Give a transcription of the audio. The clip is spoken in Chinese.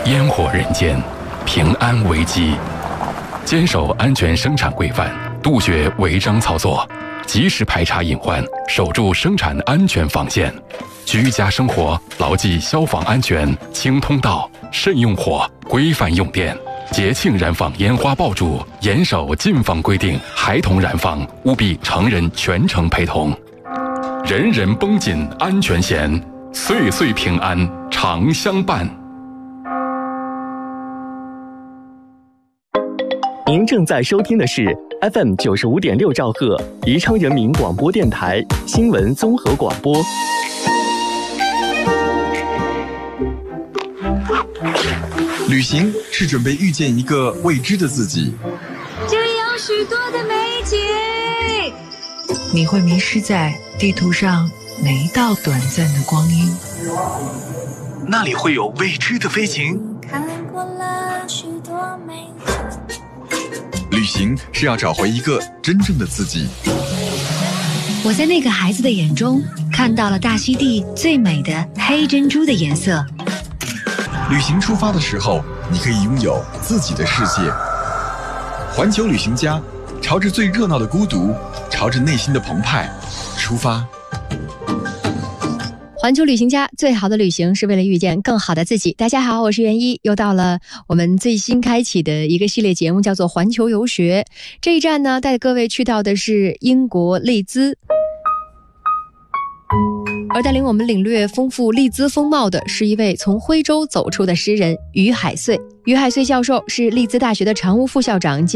烟火人间，平安危机。坚守安全生产规范，杜绝违章操作，及时排查隐患，守住生产安全防线。居家生活牢记消防安全，清通道，慎用火，规范用电。节庆燃放烟花爆竹，严守禁放规定，孩童燃放务必成人全程陪同。人人绷紧安全弦，岁岁平安常相伴。 您正在收听的是 FM 95.6兆赫，宜昌人民广播电台新闻综合广播。 旅行是准备遇见一个未知的自己， 这里有许多的美景， 你会迷失在地图上每一道短暂的光阴。 那里会有未知的飞行。 看过了许多美景。 旅行是要找回一个真正的自己。 我在那个孩子的眼中看到了大溪地最美的黑珍珠的颜色。 旅行出发的时候，你可以拥有自己的世界。环球旅行家，朝着最热闹的孤独，朝着内心的澎湃出发。 环球旅行家，最好的旅行是为了遇见更好的自己。大家好，我是袁一，又到了我们最新开启的一个系列节目，叫做环球游学。这一站呢，带各位去到的是英国利兹，而带领我们领略丰富利兹风貌的是一位从徽州走出的诗人于海穗。于海穗教授是利兹大学的常务副校长兼